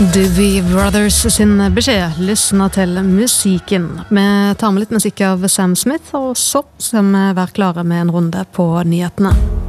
Doobie Brothers sin beskjed, lyssna til musikken. Vi tar med litt musikk av Sam Smith, og så skal vi være klare med en runde på nyhetene.